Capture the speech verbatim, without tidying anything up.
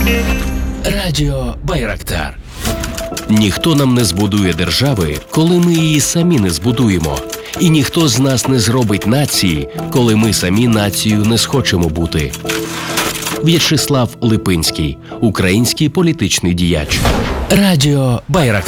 Радіо Байрактар. Ніхто нам не збудує держави, коли ми її самі не збудуємо. І ніхто з нас не зробить нації, коли ми самі нацією не схочемо бути. В'ячеслав Липинський, український політичний діяч. Радіо Байрактар.